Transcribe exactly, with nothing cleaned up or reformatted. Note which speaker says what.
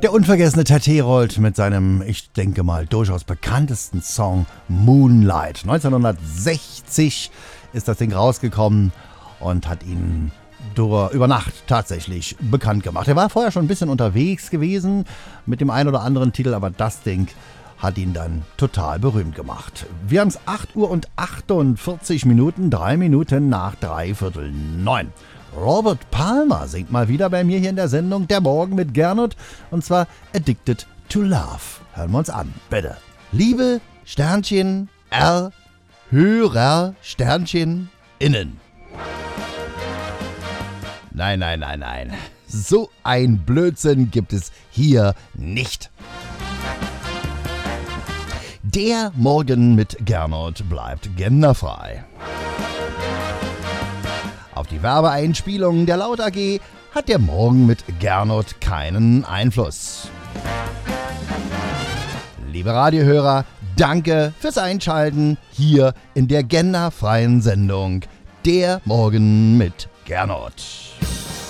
Speaker 1: Der unvergessene Ted Herold mit seinem, ich denke mal, durchaus bekanntesten Song Moonlight. neunzehnhundertsechzig ist das Ding rausgekommen und hat ihn durch, über Nacht tatsächlich bekannt gemacht. Er war vorher schon ein bisschen unterwegs gewesen mit dem einen oder anderen Titel, aber das Ding hat ihn dann total berühmt gemacht. Wir haben es acht Uhr und achtundvierzig Minuten, drei Minuten nach dreiviertel neun. Robert Palmer singt mal wieder bei mir hier in der Sendung Der Morgen mit Gernot, und zwar Addicted to Love. Hören wir uns an, bitte. Liebe Sternchen R Hörer Sternchen innen. Nein, nein, nein, nein. So ein Blödsinn gibt es hier nicht. Der Morgen mit Gernot bleibt genderfrei. Auf die Werbeeinspielungen der Laut A G hat der Morgen mit Gernot keinen Einfluss. Liebe Radiohörer, danke fürs Einschalten hier in der genderfreien Sendung Der Morgen mit Gernot.